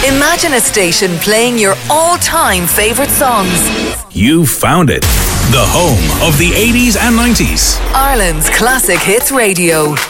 Imagine a station playing your all-time favourite songs. You found it. The home of the 80s and 90s. Ireland's Classic Hits Radio.